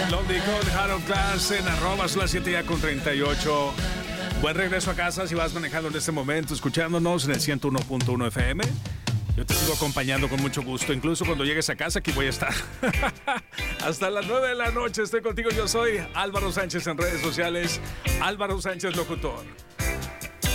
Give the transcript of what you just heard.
Lonely con Harold Class en arrobas las 7 ya con 38. Buen regreso a casa si vas manejando en este momento, escuchándonos en el 101.1 FM. Yo te sigo acompañando con mucho gusto, incluso cuando llegues a casa, aquí voy a estar. Hasta las 9 de la noche estoy contigo, yo soy Álvaro Sánchez en redes sociales, Álvaro Sánchez Locutor.